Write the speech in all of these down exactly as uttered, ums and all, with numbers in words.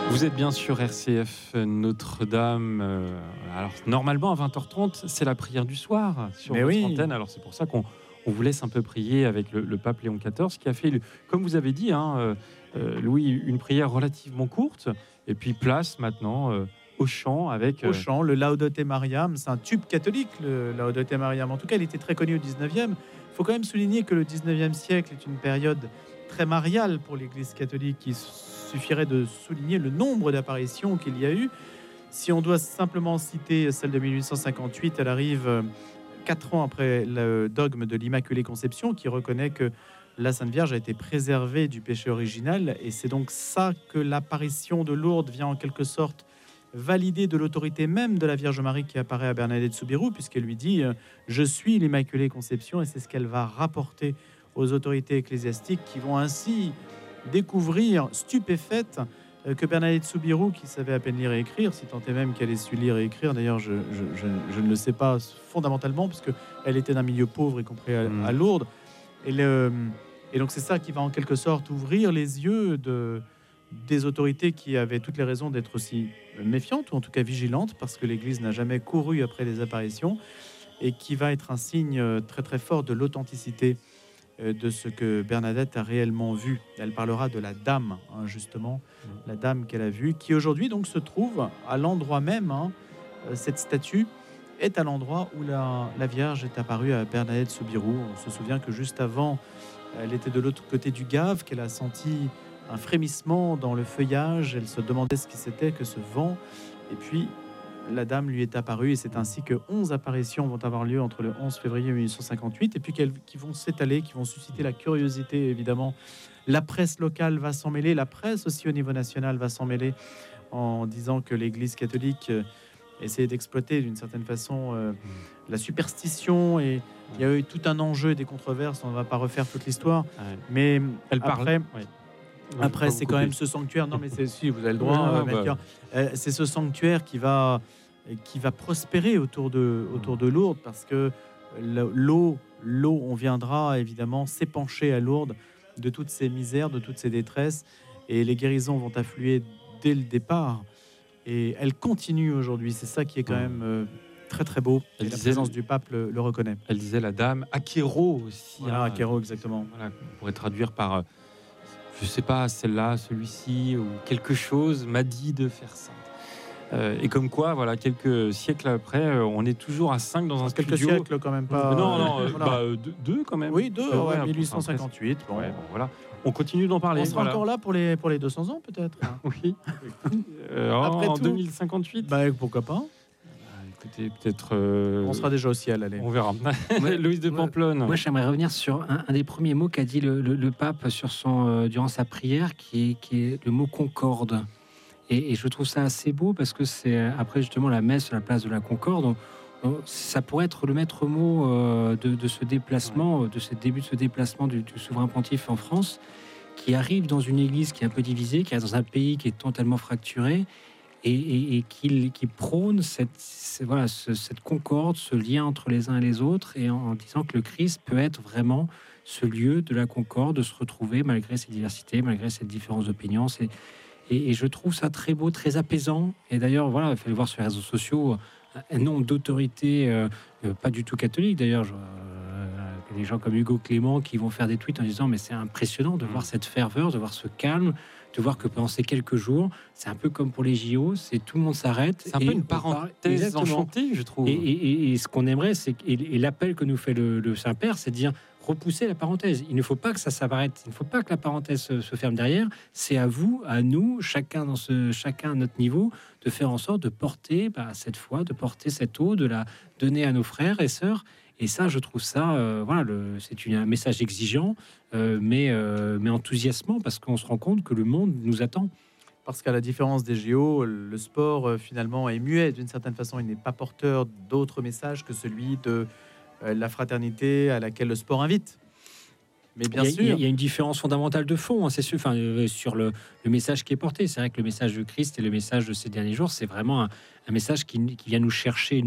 Vous êtes bien sur R C F Notre-Dame. Euh, alors, normalement, à vingt heures trente, c'est la prière du soir sur Mais votre oui. antenne. Alors, c'est pour ça qu'on on vous laisse un peu prier avec le, le pape Léon quatorze, qui a fait, comme vous avez dit, hein, euh, euh, Louis, une prière relativement courte. Et puis, place maintenant euh, au chant avec... Au euh, chant, le Laudate Mariam, c'est un tube catholique, le Laudate Mariam. En tout cas, il était très connu au dix-neuvième. Il faut quand même souligner que le dix-neuvième siècle est une période très mariale pour l'Église catholique. Il suffirait de souligner le nombre d'apparitions qu'il y a eu. Si on doit simplement citer celle de mille huit cent cinquante-huit, elle arrive euh, quatre ans après le dogme de l'Immaculée Conception, qui reconnaît que la Sainte Vierge a été préservée du péché originel. Et c'est donc ça que l'apparition de Lourdes vient en quelque sorte valider de l'autorité même de la Vierge Marie qui apparaît à Bernadette Soubirous, puisqu'elle lui dit euh, « Je suis l'Immaculée Conception », et c'est ce qu'elle va rapporter aux autorités ecclésiastiques, qui vont ainsi découvrir, stupéfaites, euh, que Bernadette Soubirous, qui savait à peine lire et écrire, si tant est même qu'elle ait su lire et écrire, d'ailleurs je, je, je, je ne le sais pas fondamentalement, puisqu'elle était d'un milieu pauvre, y compris à, à Lourdes, et, le, et donc c'est ça qui va en quelque sorte ouvrir les yeux de... des autorités qui avaient toutes les raisons d'être aussi méfiantes, ou en tout cas vigilantes, parce que l'Église n'a jamais couru après les apparitions, et qui va être un signe très très fort de l'authenticité de ce que Bernadette a réellement vu. Elle parlera de la dame, hein, justement, mmh. la dame qu'elle a vue, qui aujourd'hui donc se trouve à l'endroit même, hein, cette statue est à l'endroit où la, la Vierge est apparue à Bernadette Soubirous. On se souvient que juste avant, elle était de l'autre côté du Gave, qu'elle a senti un frémissement dans le feuillage, elle se demandait ce qui c'était que ce vent, et puis la dame lui est apparue, et c'est ainsi que onze apparitions vont avoir lieu entre le onze février mille huit cent cinquante-huit, et puis qu'elles, qui vont s'étaler, qui vont susciter la curiosité, évidemment. La presse locale va s'en mêler, la presse aussi au niveau national va s'en mêler, en disant que l'Église catholique euh, essaie d'exploiter d'une certaine façon euh, la superstition, et il y a eu tout un enjeu et des controverses, on ne va pas refaire toute l'histoire, ouais. mais elle après... Parle, ouais. Après, c'est quand même ce sanctuaire. Non, mais c'est si vous avez le droit, ouais, euh, bah. euh, c'est ce sanctuaire qui va qui va prospérer autour de autour de Lourdes, parce que l'eau, l'eau, on viendra évidemment s'épancher à Lourdes de toutes ces misères, de toutes ces détresses, et les guérisons vont affluer dès le départ. Et elle continue aujourd'hui. C'est ça qui est quand même euh, très très beau. Et la présence du pape le, le reconnaît. Elle disait la dame Akero aussi. Voilà, hein, Akero, exactement. Voilà, on pourrait traduire par je sais pas, celle-là, celui-ci, ou quelque chose m'a dit de faire ça. Euh, et comme quoi, voilà, quelques siècles après, euh, on est toujours à cinq dans un quelques studio. Quelques siècles, quand même pas. Non, non, euh, voilà. bah, deux, deux quand même. Oui, deux, euh, ouais, ouais, mille huit cent cinquante-huit. Bon. Ouais, bon, voilà. On continue d'en parler. On sera voilà. encore là pour les, pour les deux cents ans, peut-être. Oui. euh, Après en tout, deux mille cinquante-huit. Bah, pourquoi pas. Écoutez, peut-être. Euh, on sera déjà au ciel, allez. On verra. Ouais, Louise de Pamplonne. Moi, moi, j'aimerais revenir sur un, un des premiers mots qu'a dit le, le, le pape sur son, euh, durant sa prière, qui est, qui est le mot concorde. Et, et je trouve ça assez beau, parce que c'est après justement la messe à la place de la Concorde. On, on, ça pourrait être le maître mot euh, de, de ce déplacement, ouais. de ce début de ce déplacement du, du souverain pontife en France, qui arrive dans une église qui est un peu divisée, qui est dans un pays qui est totalement fracturé. Et, et, et qui, qui prône cette, voilà, ce, cette concorde, ce lien entre les uns et les autres, et en, en disant que le Christ peut être vraiment ce lieu de la concorde, de se retrouver malgré ses diversités, malgré ses différentes opinions. C'est, et, et je trouve ça très beau, très apaisant. Et d'ailleurs, voilà, il fallait voir sur les réseaux sociaux un nombre d'autorités, euh, pas du tout catholiques d'ailleurs, euh, des gens comme Hugo Clément qui vont faire des tweets en disant mais c'est impressionnant de voir cette ferveur, de voir ce calme, de voir que pendant ces quelques jours, c'est un peu comme pour les J O, c'est tout le monde s'arrête. C'est un peu une parenthèse enchantée, je trouve. Et, et, et ce qu'on aimerait, c'est et, et l'appel que nous fait le, le Saint-Père, c'est de dire repousser la parenthèse. Il ne faut pas que ça s'arrête, il ne faut pas que la parenthèse se, se ferme derrière. C'est à vous, à nous, chacun dans ce, chacun à notre niveau, de faire en sorte de porter bah, cette foi, de porter cette eau, de la donner à nos frères et sœurs. Et ça, je trouve ça, euh, voilà, le, c'est une, un message exigeant, euh, mais, euh, mais enthousiasmant, parce qu'on se rend compte que le monde nous attend. Parce qu'à la différence des J O, le sport, euh, finalement, est muet. D'une certaine façon, il n'est pas porteur d'autres messages que celui de euh, la fraternité à laquelle le sport invite. Mais bien il y a, sûr... Il y a une différence fondamentale de fond, hein, c'est sûr, enfin, euh, sur le, le message qui est porté. C'est vrai que le message de Christ et le message de ces derniers jours, c'est vraiment un, un message qui, qui vient nous chercher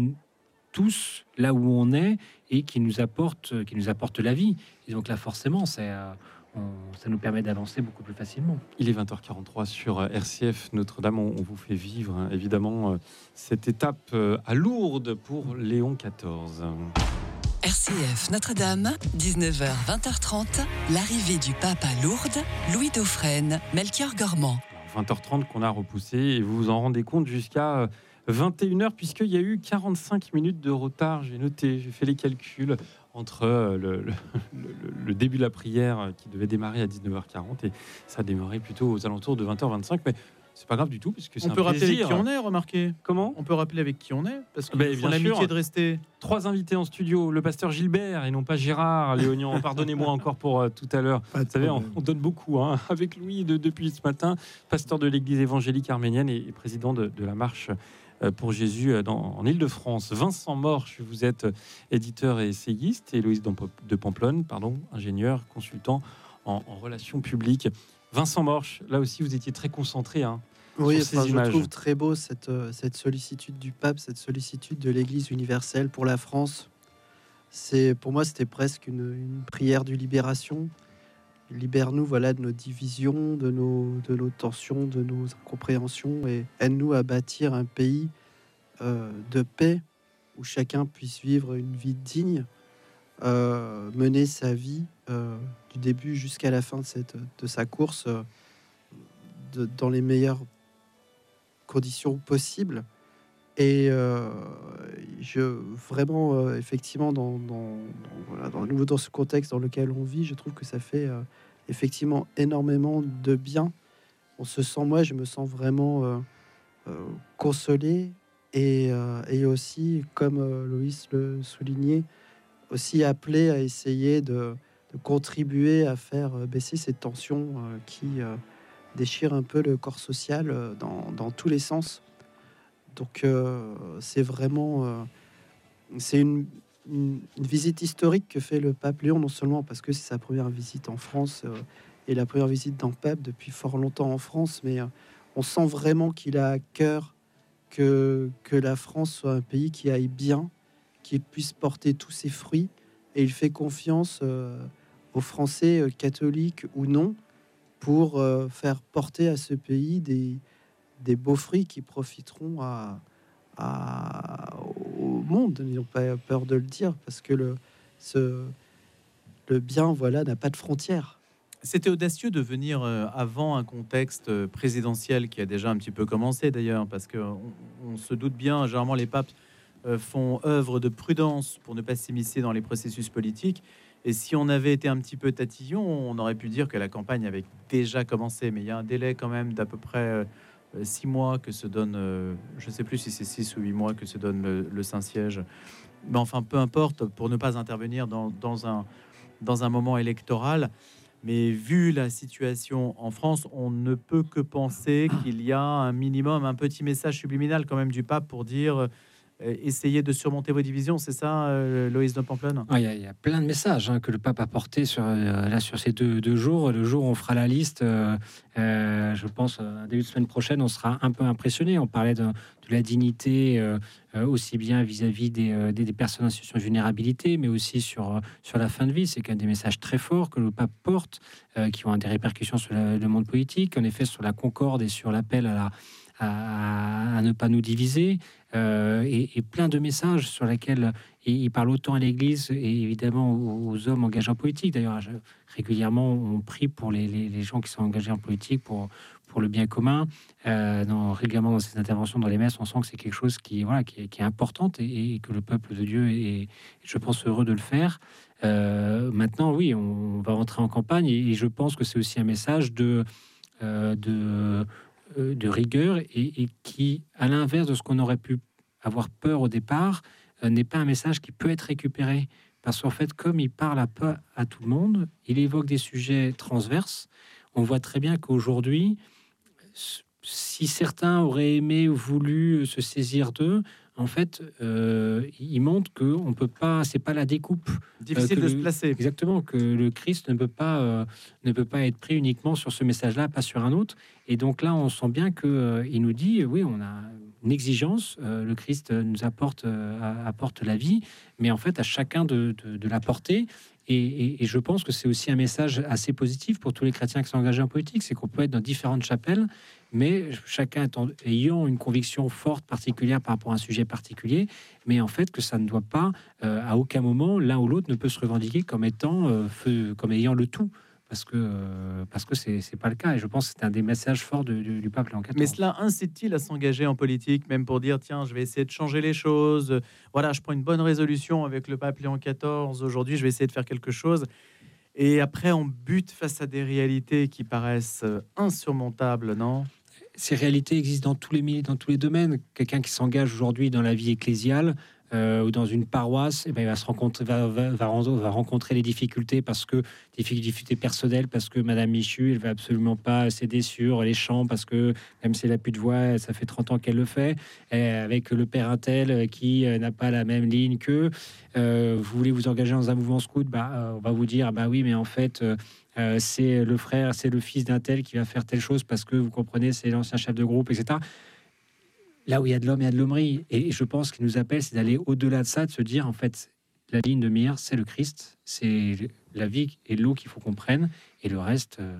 tous là où on est et qui nous apporte, qui nous apporte la vie. Et donc là, forcément, c'est, euh, on- ça nous permet d'avancer beaucoup plus facilement. Il est vingt heures quarante-trois sur R C F Notre-Dame. On, on vous fait vivre hein, évidemment euh, cette étape euh, à Lourdes pour Léon quatorze. R C F Notre-Dame, dix-neuf heures vingt heures trente, l'arrivée du pape à Lourdes, Louis Dauphren, Melchior Gormand. vingt heures trente qu'on a repoussé et vous vous en rendez compte jusqu'à vingt et une heures puisqu'il y a eu quarante-cinq minutes de retard. J'ai noté, j'ai fait les calculs entre le, le, le, le début de la prière qui devait démarrer à dix-neuf heures quarante et ça a démarré plutôt aux alentours de vingt heures vingt-cinq. Mais c'est pas grave du tout puisque c'est On un peut rappeler avec plaisir. qui on est, remarquez. Comment On peut rappeler avec qui on est, parce Ben, qu'il faut bien l'amitié sûr. de rester. Trois invités en studio, le pasteur Gilbert et non pas Gérard Léognan. Pardonnez-moi encore pour euh, tout à l'heure. Pas de Vous savez, on, problème. on donne beaucoup hein, avec Louis de- depuis ce matin, pasteur de l'église évangélique arménienne et, et président de, de la marche euh, pour Jésus euh, dans, en Île-de-France. Vincent Morche, vous êtes euh, éditeur et essayiste, et Loïs Dampo- de Pamplonne, pardon, ingénieur, consultant en, en relations publiques. Vincent Morche, là aussi vous étiez très concentré. Hein, Oui, sur ces enfin, je images. trouve très beau cette, euh, cette sollicitude du pape, cette sollicitude de l'Église universelle pour la France. C'est, pour moi, c'était presque une, une prière de libération. Libère-nous, voilà, de nos divisions, de nos, de nos tensions, de nos incompréhensions, et aide-nous à bâtir un pays euh, de paix où chacun puisse vivre une vie digne, euh, mener sa vie euh, du début jusqu'à la fin de, cette, de sa course euh, de- dans les meilleures conditions possibles. Et euh, je vraiment euh, effectivement dans, dans, dans- voilà, dans, nouveau dans ce contexte dans lequel on vit, je trouve que ça fait euh, effectivement énormément de bien. On se sent, moi je me sens vraiment euh, euh, consolé et, euh, et aussi, comme euh, Loïs le soulignait, aussi appelé à essayer de, de contribuer à faire euh, baisser ces tensions euh, qui euh, déchirent un peu le corps social euh, dans, dans tous les sens. Donc euh, c'est vraiment euh, c'est une, une, une visite historique que fait le pape Léon, non seulement parce que c'est sa première visite en France euh, et la première visite d'un pape depuis fort longtemps en France, mais euh, on sent vraiment qu'il a à cœur que, que la France soit un pays qui aille bien, qui puisse porter tous ses fruits, et il fait confiance euh, aux Français, euh, catholiques ou non, pour euh, faire porter à ce pays des, des beaux fruits qui profiteront à, à- au monde. N'ayons pas peur de le dire, parce que le, ce, le bien, voilà, n'a pas de frontières. C'était audacieux de venir euh, avant un contexte euh, présidentiel qui a déjà un petit peu commencé d'ailleurs, parce qu'on on se doute bien, généralement les papes euh, font œuvre de prudence pour ne pas s'immiscer dans les processus politiques. Et si on avait été un petit peu tatillon, on aurait pu dire que la campagne avait déjà commencé. Mais il y a un délai quand même d'à peu près euh, six mois que se donne, euh, je ne sais plus si c'est six ou huit mois que se donne le, le Saint-Siège. Mais enfin, peu importe, pour ne pas intervenir dans, dans, un, dans un moment électoral. Mais vu la situation en France, on ne peut que penser qu'il y a un minimum, un petit message subliminal quand même du pape pour dire euh, essayez de surmonter vos divisions. C'est ça, euh, Loïs de Pamplonne? Ah, Il y, a- il y a plein de messages hein, que le pape a portés sur, euh, là, sur ces deux, deux jours. Le jour où on fera la liste, euh, euh, je pense, euh, début de semaine prochaine, on sera un peu impressionné. On parlait de, de la dignité, euh, euh, aussi bien vis-à-vis des, euh, des, des personnes en situation de vulnérabilité, mais aussi sur, euh, sur la fin de vie. C'est quand même des messages très forts que le pape porte, euh, qui ont des répercussions sur le, le monde politique, en effet, sur la concorde et sur l'appel à la à, à ne pas nous diviser, euh, et, et plein de messages sur lesquels il, il parle autant à l'Église et évidemment aux, aux hommes engagés en politique. D'ailleurs, je- régulièrement, on prie pour les, les- les gens qui sont engagés en politique pour, pour le bien commun. Euh, dans, régulièrement dans ces interventions dans les messes, on sent que c'est quelque chose qui, voilà, qui, est, qui est importante et, et que le peuple de Dieu est, je pense, heureux de le faire. Euh, maintenant, oui, on va rentrer en campagne et, et je pense que c'est aussi un message de... euh, de euh, de rigueur et, et qui, à l'inverse de ce qu'on aurait pu avoir peur au départ, euh, n'est pas un message qui peut être récupéré. Parce qu'en fait, comme il parle à, peu à tout le monde, il évoque des sujets transverses. On voit très bien qu'aujourd'hui, si certains auraient aimé ou voulu se saisir d'eux, en fait, euh, il montre que on peut pas, c'est pas la découpe. Difficile Euh, que de se le- placer. Exactement, que le Christ ne peut pas, euh, ne peut pas être pris uniquement sur ce message-là, pas sur un autre. Et donc là, on sent bien que euh, il nous dit, euh, oui, on a une exigence. euh, le Christ nous apporte, euh, apporte la vie, mais en fait, à chacun de, de, de la porter. Et, et, et je pense que c'est aussi un message assez positif pour tous les chrétiens qui sont engagés en politique, c'est qu'on peut être dans différentes chapelles, mais chacun étant, ayant une conviction forte, particulière par rapport à un sujet particulier, mais en fait que ça ne doit pas, euh, à aucun moment, l'un ou l'autre ne peut se revendiquer comme étant, euh, feu, comme ayant le tout. Parce que euh, parce que c'est c'est pas le cas, et je pense que c'est un des messages forts de, du, du pape Léon quatorze. Mais cela incite-t-il à s'engager en politique, même pour dire tiens, je vais essayer de changer les choses. Voilà, je prends une bonne résolution avec le pape Léon quatorze. Aujourd'hui, je vais essayer de faire quelque chose. Et après, on bute face à des réalités qui paraissent insurmontables, non? Ces réalités existent dans tous les milieux, dans tous les domaines. Quelqu'un qui s'engage aujourd'hui dans la vie ecclésiale euh, ou dans une paroisse, eh ben, il va se rencontrer, va, va, va, va rencontrer les difficultés parce que des difficultés personnelles, parce que Madame Michu, elle va absolument pas céder sur les chants, parce que même si elle a plus de voix, ça fait trente ans qu'elle le fait. Et avec le père Intel qui euh, n'a pas la même ligne que euh, vous voulez vous engager dans un mouvement scout, bah, euh, on va vous dire bah oui, mais en fait. Euh, Euh, c'est le frère, c'est le fils d'un tel qui va faire telle chose parce que vous comprenez, c'est l'ancien chef de groupe, et cetera. Là où il y a de l'homme, il y a de l'hommerie. Et je pense qu'il nous appelle, c'est d'aller au-delà de ça, de se dire, en fait, la ligne de mire, c'est le Christ, c'est la vie et l'eau qu'il faut qu'on prenne, et le reste... Euh...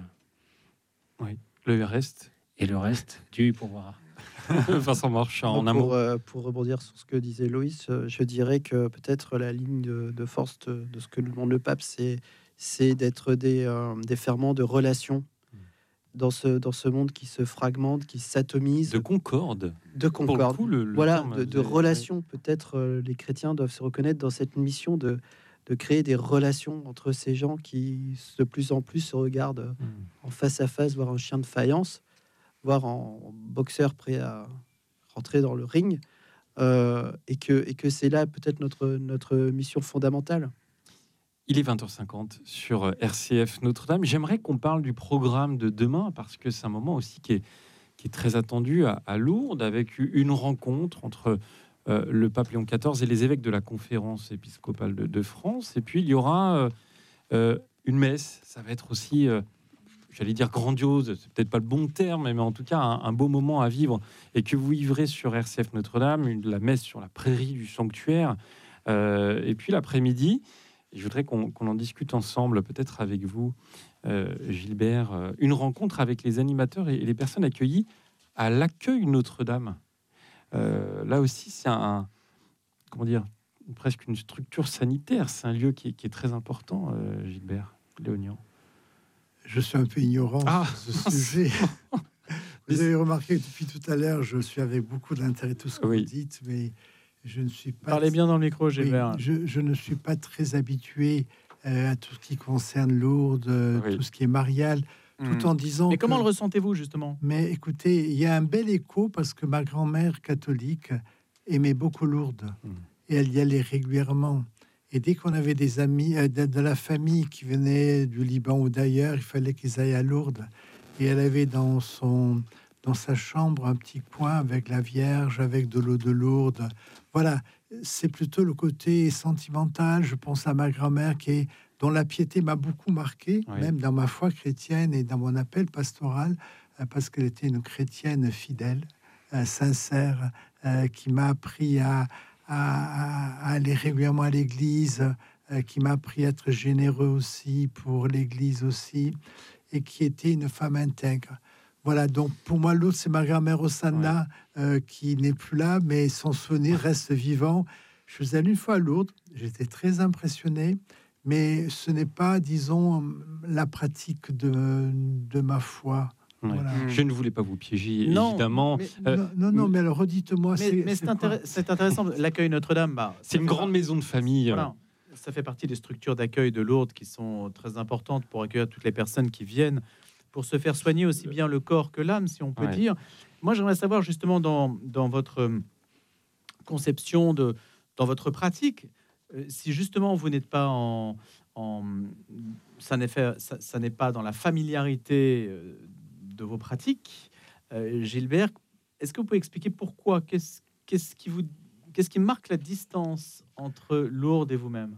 Oui, le reste. Et le reste, Dieu y pourvoira. Vincent Morche, en un pour, mot. euh, pour rebondir sur ce que disait Loïs, euh, je dirais que peut-être la ligne de, de force de, de ce que nous demande le pape, c'est c'est d'être des, euh, des ferments de relations dans ce, dans ce monde qui se fragmente, qui s'atomise. De concorde. De concorde. Pour le coup, le, le voilà, terme, de, de vous avez- relations. Peut-être euh, les chrétiens doivent se reconnaître dans cette mission de, de créer des relations entre ces gens qui de plus en plus se regardent Hmm. en face à face, voire en chien de faïence, voire en boxeur prêt à rentrer dans le ring. Euh, et que, et que c'est là peut-être notre, notre mission fondamentale. Il est vingt heures cinquante sur R C F Notre-Dame. J'aimerais qu'on parle du programme de demain parce que c'est un moment aussi qui est, qui est très attendu à, à Lourdes, avec une rencontre entre euh, le pape Léon quatorze et les évêques de la conférence épiscopale de, de France. Et puis il y aura euh, euh, une messe. Ça va être aussi, euh, j'allais dire grandiose, c'est peut-être pas le bon terme, mais en tout cas un, un beau moment à vivre et que vous vivrez sur R C F Notre-Dame, une, la messe sur la prairie du sanctuaire. Euh, et puis l'après-midi, je voudrais qu'on qu'on en discute ensemble, peut-être avec vous, euh, Gilbert, euh, une rencontre avec les animateurs et, et les personnes accueillies à l'accueil Notre-Dame. Euh, là aussi, c'est un, comment dire, presque une structure sanitaire. C'est un lieu qui est, qui est très important, euh, Gilbert Léonian. Je suis un peu ignorant Ah. sur ce sujet. Vous avez remarqué que depuis tout à l'heure, je suis avec beaucoup d'intérêt tout ce que Oui. vous dites, mais je ne suis pas... Parlez bien dans le micro, Oui, Gilbert. je, je ne suis pas très habitué euh, à tout ce qui concerne Lourdes, euh, Oui. tout ce qui est marial, tout en disant... Mais comment que- le ressentez-vous, justement? Mais écoutez, il y a un bel écho parce que ma grand-mère catholique aimait beaucoup Lourdes Mm. et elle y allait régulièrement. Et dès qu'on avait des amis euh, de, de la famille qui venaient du Liban ou d'ailleurs, il fallait qu'ils aillent à Lourdes. Et elle avait dans son dans sa chambre un petit coin avec la Vierge, avec de l'eau de Lourdes. Voilà, c'est plutôt le côté sentimental. Je pense à ma grand-mère qui est dont la piété m'a beaucoup marqué, Oui. même dans ma foi chrétienne et dans mon appel pastoral, euh, parce qu'elle était une chrétienne fidèle, euh, sincère, euh, qui m'a appris à, à- à aller régulièrement à l'église, euh, qui m'a appris à être généreux aussi pour l'église aussi, et qui était une femme intègre. Voilà, donc pour moi, l'autre, c'est ma grand-mère Osanna, euh, qui n'est plus là, mais son souvenir reste vivant. Je suis allé une fois à Lourdes, j'étais très impressionné, mais ce n'est pas, disons, la pratique de, de ma foi. Ouais. Voilà. Je ne voulais pas vous piéger, Non, évidemment. mais- Euh, non, non, non, mais alors redites-moi. Mais, mais c'est quoi intéress- c'est intéressant. L'accueil Notre-Dame, bah, ça c'est une fait grande par- maison de famille. Voilà. Ça fait partie des structures d'accueil de Lourdes qui sont très importantes pour accueillir toutes les personnes qui viennent pour se faire soigner aussi bien le corps que l'âme, si on peut Ouais. dire. Moi, j'aimerais savoir justement dans, dans votre euh, conception, de, dans votre pratique, euh, si justement vous n'êtes pas en... en ça n'est fait- ça- ça n'est pas dans la familiarité euh, de vos pratiques. Euh, Gilbert, est-ce que vous pouvez expliquer pourquoi? Qu'est-ce qu'est-ce qui vous... Qu'est-ce qui marque la distance entre Lourdes et vous-même?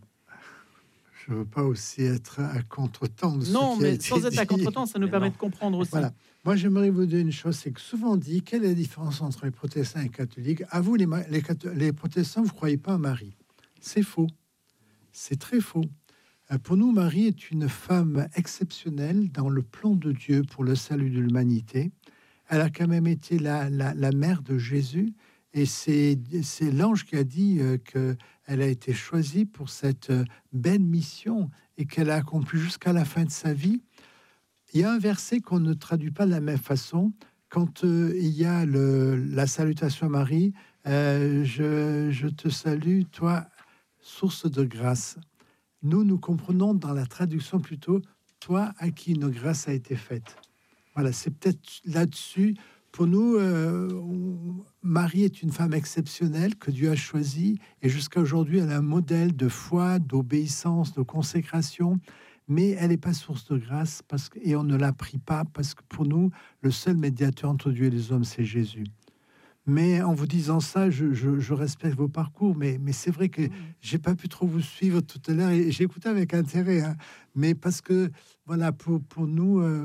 Je veux pas aussi être à contre-temps de ce Non, qui a mais été sans être à dit. contre-temps, ça nous Mais permet non. de comprendre aussi. Voilà. Moi, j'aimerais vous dire une chose, c'est que souvent on dit, quelle est la différence entre les protestants et les catholiques? À vous, les, ma- les, catho- les protestants, vous croyez pas à Marie. C'est faux. C'est très faux. Euh, Pour nous, Marie est une femme exceptionnelle dans le plan de Dieu pour le salut de l'humanité. Elle a quand même été la, la, la mère de Jésus, et c'est, c'est l'ange qui a dit euh, qu'elle a été choisie pour cette euh, belle mission et qu'elle a accompli jusqu'à la fin de sa vie. Il y a un verset qu'on ne traduit pas de la même façon. Quand euh, il y a le, la salutation à Marie, euh, je, je te salue, toi, source de grâce. Nous, nous comprenons dans la traduction plutôt, toi à qui une grâce a été faite. Voilà, c'est peut-être là-dessus. Pour nous, euh, on, Marie est une femme exceptionnelle que Dieu a choisie, et jusqu'à aujourd'hui, elle est un modèle de foi, d'obéissance, de consécration, mais elle n'est pas source de grâce, parce que, et on ne la prie pas, parce que pour nous, le seul médiateur entre Dieu et les hommes, c'est Jésus. Mais en vous disant ça, je, je, je respecte vos parcours, mais, mais c'est vrai que j'ai pas pu trop vous suivre tout à l'heure, et j'ai écouté avec intérêt, hein, mais parce que, voilà, pour, pour nous, euh,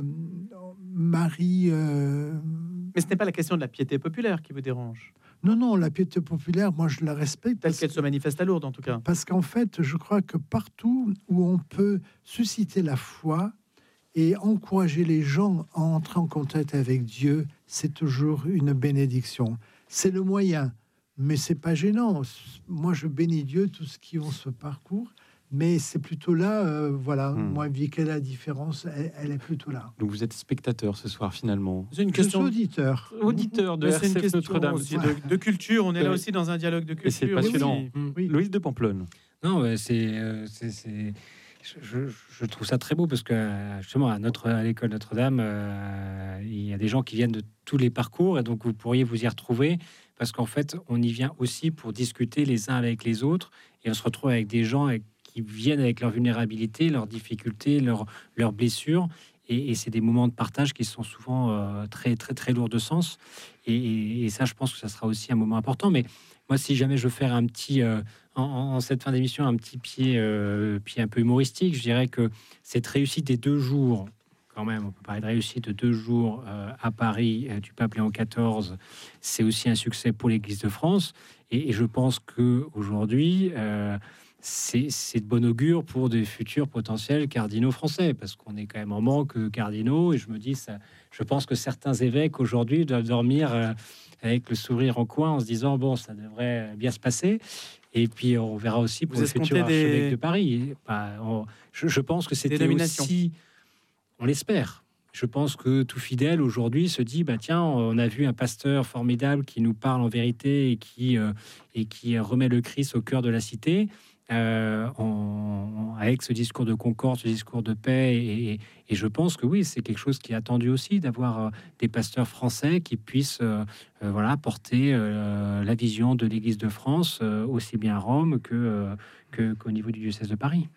Marie... Euh... Mais ce n'est pas la question de la piété populaire qui vous dérange. Non, non, la piété populaire, moi, je la respecte. Telle qu'elle se manifeste à Lourdes, en tout cas. Parce qu'en fait, je crois que partout où on peut susciter la foi et encourager les gens à entrer en contact avec Dieu, c'est toujours une bénédiction. C'est le moyen, mais c'est pas gênant. Moi, je bénis Dieu, tous ceux qui ont ce parcours, mais c'est plutôt là, euh, voilà, Hmm. moi, vu qu'elle a la différence, elle, elle est plutôt là. Donc vous êtes spectateur ce soir finalement. C'est une Je suis question auditeur. Auditeur de Mais c'est une R C F question Notre-Dame. aussi de, de culture. On est là Oui. aussi dans un dialogue de Et c'est culture. passionnant. aussi. Mm. Oui. Louise de Pamplonne. Non, ouais, c'est, euh, c'est, c'est- je, je- je trouve ça très beau parce que euh, justement à notre à l'école Notre-Dame, euh, il y a des gens qui viennent de tous les parcours, et donc vous pourriez vous y retrouver parce qu'en fait on y vient aussi pour discuter les uns avec les autres, et on se retrouve avec des gens avec- qui viennent avec leur vulnérabilité, leurs difficultés, leurs leurs blessures. Et, et c'est des moments de partage qui sont souvent euh, très très très lourds de sens. Et, et- et ça, je pense que ça sera aussi un moment important. Mais moi, si jamais je veux faire un petit, euh, en, en- en cette fin d'émission, un petit pied, euh, pied un peu humoristique, je dirais que cette réussite des deux jours, quand même, on peut parler de réussite de deux jours euh, à Paris euh, du pape Léon quatorze, c'est aussi un succès pour l'Église de France. Et, et je pense que aujourd'hui, euh, c'est c'est de bon augure pour des futurs potentiels cardinaux français, parce qu'on est quand même en manque de cardinaux. Et je me dis, ça, je pense que certains évêques aujourd'hui doivent dormir euh, avec le sourire en coin, en se disant bon, ça devrait bien se passer. Et puis on verra aussi pour Vous le futur escomptez des- archevêque de Paris. Bah, on- je, je pense que c'était nominations. aussi, on l'espère. Je pense que tout fidèle aujourd'hui se dit bah tiens, on a vu un pasteur formidable qui nous parle en vérité et qui euh, et qui remet le Christ au cœur de la cité. Euh, en- avec ce discours de concorde, ce discours de paix, et, et- et je pense que oui, c'est quelque chose qui est attendu aussi, d'avoir euh, des pasteurs français qui puissent euh, euh, voilà, porter euh, la vision de l'Église de France, euh, aussi bien à Rome que, euh, que- qu'au niveau du diocèse de Paris.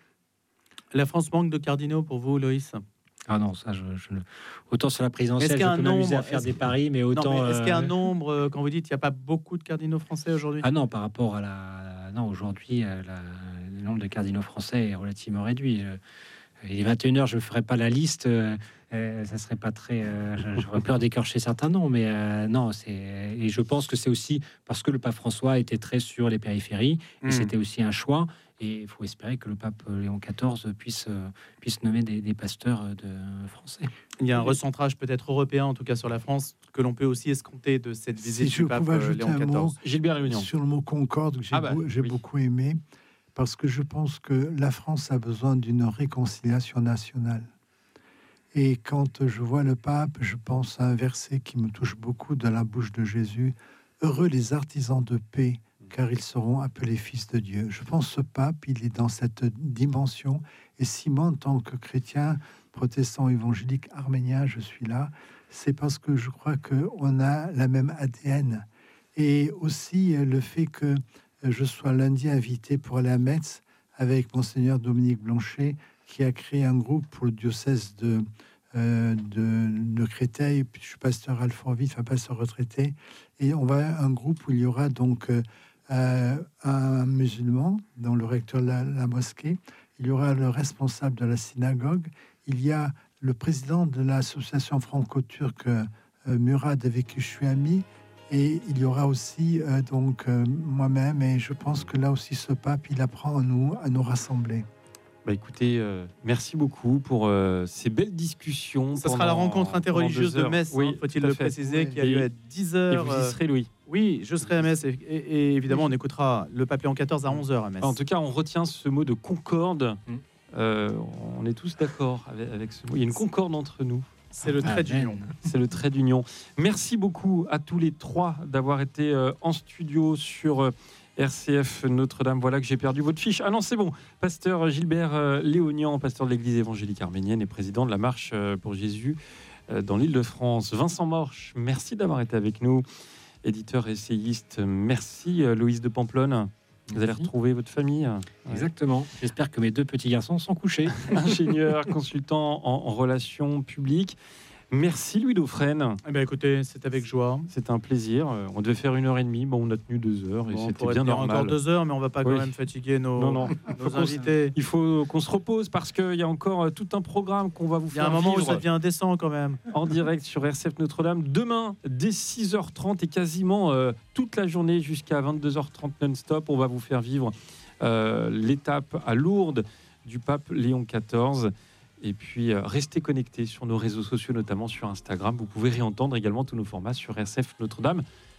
La France manque de cardinaux pour vous, Loïs? Ah non, ça, je, je ne- autant sur la Est-ce présidentielle, qu'il y a je un peux m'amuser à nombre- faire est-ce- des paris, mais Non, autant... mais est-ce qu'il y a un euh, nombre, euh, quand vous dites qu'il n'y a pas beaucoup de cardinaux français aujourd'hui? Ah non, par rapport à la... Non, aujourd'hui, euh, la- le nombre de cardinaux français est relativement réduit. Euh, Il est vingt et une heures, je ne ferai pas la liste. euh, euh, ça serait pas très... euh, J'aurais peur d'écorcher certains noms, mais euh, non, c'est... Et je pense que c'est aussi parce que le pape François était très sur les périphéries, et Hmm. c'était aussi un choix. Et il faut espérer que le pape Léon quatorze puisse, euh, puisse nommer des, des pasteurs euh, de français. Il y a un recentrage peut-être européen, en tout cas sur la France, que l'on peut aussi escompter de cette visite Si je du pape pouvais euh, ajouter Léon un mot quatorze. Gilbert Réunion. sur le mot concorde, que j'ai Ah bah, beau- j'ai oui. beaucoup aimé, parce que je pense que la France a besoin d'une réconciliation nationale. Et quand je vois le pape, je pense à un verset qui me touche beaucoup de la bouche de Jésus. Heureux les artisans de paix, car ils seront appelés fils de Dieu. Je pense que ce pape, il est dans cette dimension. Et si moi, en tant que chrétien, protestant, évangélique, arménien, je suis là, c'est parce que je crois qu'on a la même A D N. Et aussi euh, le fait que euh, je sois lundi invité pour aller à Metz avec Monseigneur Dominique Blanchet, qui a créé un groupe pour le diocèse de, euh, de, de Créteil. Puis je suis pasteur à Alfortville, enfin pasteur retraité. Et on va à un groupe où il y aura donc euh, euh, un musulman, dont le recteur de la, la mosquée. Il y aura le responsable de la synagogue. Il y a le président de l'association franco-turque euh, Murad, avec qui je suis ami. Et il y aura aussi euh, donc euh, moi-même. Et je pense que là aussi, ce pape, il apprend à nous, à nous rassembler. Bah écoutez, euh, merci beaucoup pour euh, ces belles discussions. Ça sera la rencontre interreligieuse de Metz, oui, hein, faut-il tout à le fait. préciser, Oui. qui a lieu à dix Et heures. vous y serez, Louis. Oui, je serai à Metz. Et, et- et évidemment, on écoutera le Pape Léon quatorze à onze heures à Metz. En tout cas, on retient ce mot de concorde. Mm. Euh, on est tous d'accord avec, avec ce mot. Il y a une concorde entre nous. C'est le trait Amen. d'union. C'est le trait d'union. Merci beaucoup à tous les trois d'avoir été euh, en studio sur euh, R C F Notre-Dame. Voilà que j'ai perdu votre fiche. Ah non, c'est bon. Pasteur Gilbert euh, Léonian, pasteur de l'Église évangélique arménienne et président de la Marche euh, pour Jésus euh, dans l'Île-de-France. Vincent Morche, merci d'avoir été avec nous. Éditeur, essayiste, merci. Euh, Loïs de Pamplonne, vous allez Merci. retrouver votre famille. Ouais. Exactement. J'espère que mes deux petits garçons sont couchés. Ingénieur, consultant en, en relations publiques. Merci Louis Dauphren. Eh bien, écoutez, c'est avec joie. C'était un plaisir. Euh, On devait faire une heure et demie. Bon, on a tenu deux heures et Bon, on c'était pourrait bien tenir normal. encore deux heures, mais on va pas quand Oui. même fatiguer nos, Non, non. nos qu'on invités. Il faut qu'on se repose parce qu'il y a encore euh, tout un programme qu'on va vous Il y a faire un moment où vivre ça devient indécent quand même. en direct sur R C F Notre-Dame. Demain, dès six heures trente et quasiment euh, toute la journée jusqu'à vingt-deux heures trente non-stop, on va vous faire vivre euh, l'étape à Lourdes du pape Léon quatorze. Et puis, euh, restez connectés sur nos réseaux sociaux, notamment sur Instagram. Vous pouvez réentendre également tous nos formats sur R C F Notre-Dame